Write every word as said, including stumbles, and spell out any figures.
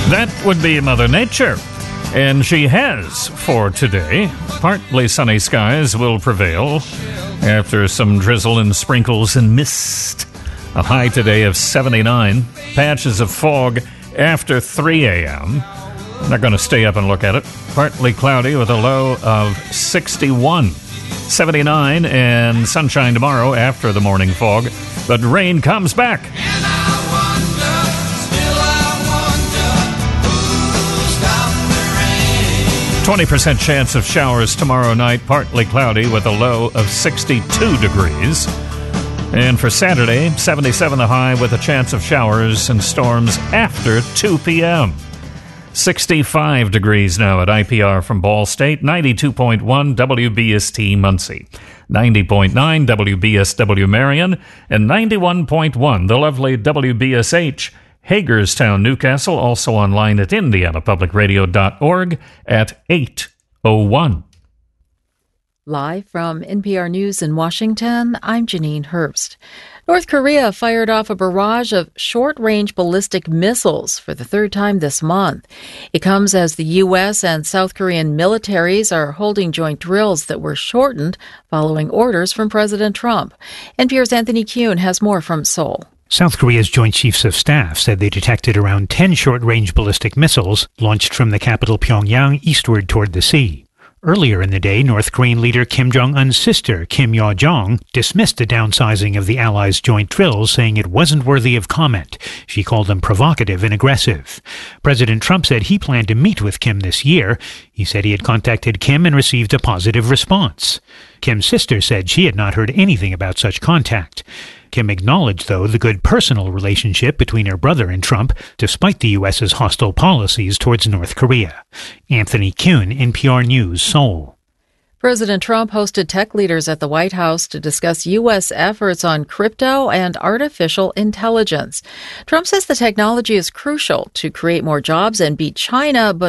That would be Mother Nature. And she has for today. Partly sunny skies will prevail after some drizzle and sprinkles and mist. A high today of seventy-nine. Patches of fog after three a.m. I'm not going to stay up and look at it. Partly cloudy with a low of sixty-one. seventy-nine and sunshine tomorrow after the morning fog. But rain comes back. twenty percent chance of showers tomorrow night, partly cloudy with a low of sixty-two degrees. And for Saturday, seventy-seven the high with a chance of showers and storms after two p.m. sixty-five degrees now at I P R from Ball State, ninety-two point one W B S T Muncie, ninety point nine W B S W Marion, and ninety-one point one the lovely W B S H Hagerstown, Newcastle, also online at indiana public radio dot org at eight oh one. Live from N P R News in Washington, I'm Janine Herbst. North Korea fired off a barrage of short-range ballistic missiles for the third time this month. It comes as the U S and South Korean militaries are holding joint drills that were shortened following orders from President Trump. N P R's Anthony Kuhn has more from Seoul. South Korea's Joint Chiefs of Staff said they detected around ten short-range ballistic missiles launched from the capital Pyongyang eastward toward the sea. Earlier in the day, North Korean leader Kim Jong-un's sister, Kim Yo-jong, dismissed the downsizing of the allies' joint drills, saying it wasn't worthy of comment. She called them provocative and aggressive. President Trump said he planned to meet with Kim this year. He said he had contacted Kim and received a positive response. Kim's sister said she had not heard anything about such contact. Kim acknowledged, though, the good personal relationship between her brother and Trump, despite the U S's hostile policies towards North Korea. Anthony Kuhn, N P R News, Seoul. President Trump hosted tech leaders at the White House to discuss U S efforts on crypto and artificial intelligence. Trump says the technology is crucial to create more jobs and beat China, but